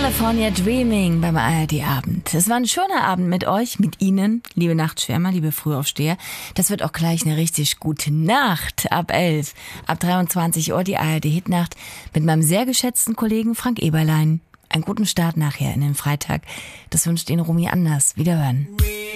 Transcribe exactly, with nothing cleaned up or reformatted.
California Dreaming beim A R D-Abend. Es war ein schöner Abend mit euch, mit Ihnen, liebe Nachtschwärmer, liebe Frühaufsteher. Das wird auch gleich eine richtig gute Nacht ab elf. Ab dreiundzwanzig Uhr die A R D-Hitnacht mit meinem sehr geschätzten Kollegen Frank Eberlein. Einen guten Start nachher in den Freitag. Das wünscht Ihnen Romy Anders. Wiederhören.